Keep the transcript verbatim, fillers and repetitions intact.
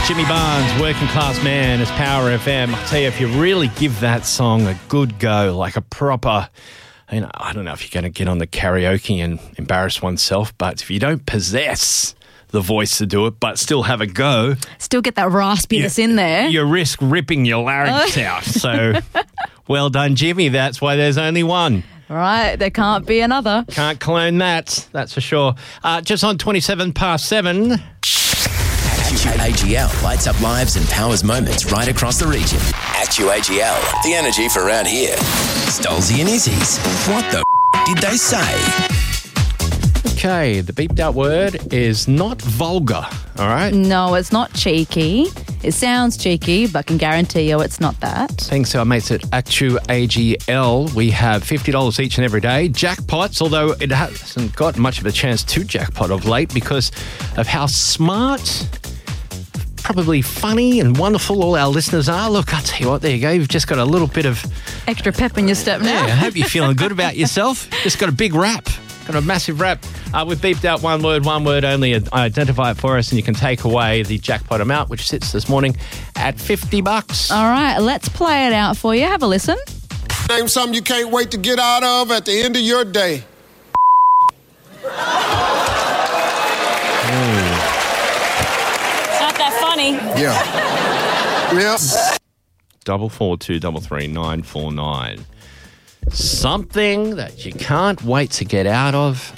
Jimmy Barnes, Working Class Man, as Power F M. I tell you, if you really give that song a good go, like a proper, you know, I don't know if you're going to get on the karaoke and embarrass oneself, but if you don't possess the voice to do it, but still have a go, Still get that raspiness you, in there. you risk ripping your larynx out. So, well done, Jimmy. That's why there's only one. Right, there can't be another. Can't clone that, that's for sure. Uh, just on twenty-seven past seven. A G L lights up lives and powers moments right across the region. Actu A G L, the energy for around here. Stolzy and Izzy's. What the f- did they say? Okay, the beeped out word is not vulgar, all right? No, it's not cheeky. It sounds cheeky, but can guarantee you it's not that. Thanks to our mates at Actu A G L, we have fifty dollars each and every day. Jackpots, although it hasn't got much of a chance to jackpot of late because of how smart, probably funny and wonderful all our listeners are. Look, I'll tell you what, there you go. You've just got a little bit of... Extra pep in your step now. Yeah, I hope you're feeling good about yourself. Just got a big rap. Got a massive rap. Uh, we've beeped out one word, one word only. Identify it for us and you can take away the jackpot amount, which sits this morning at fifty bucks. All right, let's play it out for you. Have a listen. Name something you can't wait to get out of at the end of your day. It's not that funny. Yeah. Yeah. Double four two double three nine four nine. Something that you can't wait to get out of